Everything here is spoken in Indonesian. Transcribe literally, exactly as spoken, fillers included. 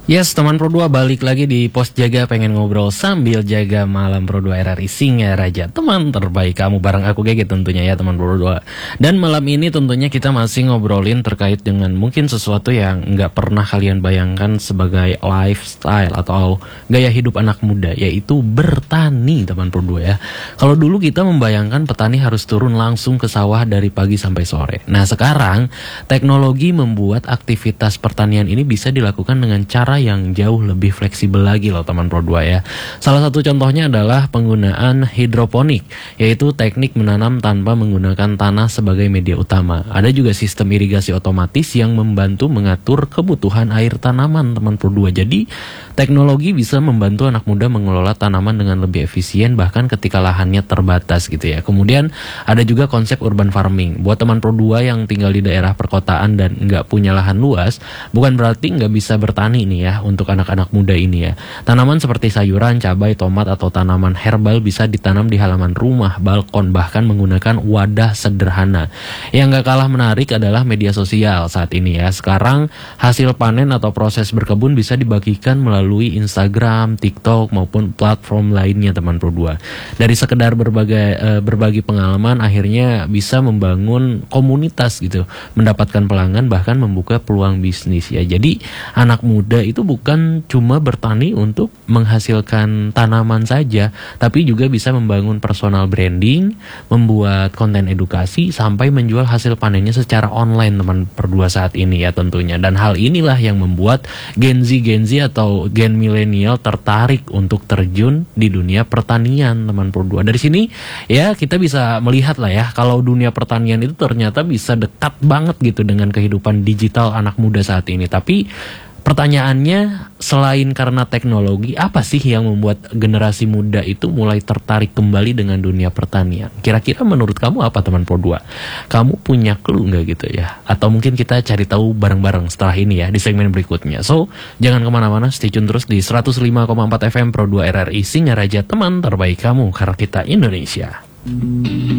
Yes, teman Pro dua balik lagi di Pos Jaga, pengen ngobrol sambil jaga malam Pro dua R R I Singaraja. Teman terbaik kamu bareng aku Gege tentunya ya teman Pro dua. Dan malam ini tentunya kita masih ngobrolin terkait dengan mungkin sesuatu yang nggak pernah kalian bayangkan sebagai lifestyle atau gaya hidup anak muda, yaitu bertani teman Pro dua ya. Kalau dulu kita membayangkan petani harus turun langsung ke sawah dari pagi sampai sore. Nah sekarang teknologi membuat aktivitas pertanian ini bisa dilakukan dengan cara yang jauh lebih fleksibel lagi loh teman Pro dua ya. Salah satu contohnya adalah penggunaan hidroponik, yaitu teknik menanam tanpa menggunakan tanah sebagai media utama. Ada juga sistem irigasi otomatis yang membantu mengatur kebutuhan air tanaman teman Pro dua. Jadi teknologi bisa membantu anak muda mengelola tanaman dengan lebih efisien bahkan ketika lahannya terbatas gitu ya. Kemudian ada juga konsep urban farming. Buat teman Pro dua yang tinggal di daerah perkotaan dan nggak punya lahan luas, bukan berarti nggak bisa bertani nih ya untuk anak-anak muda ini ya. Tanaman seperti sayuran, cabai, tomat atau tanaman herbal bisa ditanam di halaman rumah, balkon, bahkan menggunakan wadah sederhana. Yang nggak kalah menarik adalah media sosial saat ini ya. Sekarang hasil panen atau proses berkebun bisa dibagikan melalui Instagram, TikTok maupun platform lainnya teman Pro dua. Dari sekedar berbagai uh, berbagi pengalaman akhirnya bisa membangun komunitas gitu, mendapatkan pelanggan bahkan membuka peluang bisnis ya. Jadi anak muda itu bukan cuma bertani untuk menghasilkan tanaman saja, tapi juga bisa membangun personal branding, membuat konten edukasi, sampai menjual hasil panennya secara online teman Pro dua saat ini ya tentunya. Dan hal inilah yang membuat Gen Z Gen Z atau Gen milenial tertarik untuk terjun di dunia pertanian teman Pro dua. Dari sini ya kita bisa melihat lah ya, kalau dunia pertanian itu ternyata bisa dekat banget gitu dengan kehidupan digital anak muda saat ini. Tapi pertanyaannya, selain karena teknologi, apa sih yang membuat generasi muda itu mulai tertarik kembali dengan dunia pertanian? Kira-kira menurut kamu apa teman Pro dua? Kamu punya clue nggak gitu ya? Atau mungkin kita cari tahu bareng-bareng setelah ini ya di segmen berikutnya. So, jangan kemana-mana, stay tune terus di seratus lima koma empat F M Pro dua R R I Singaraja, teman terbaik kamu karena kita Indonesia.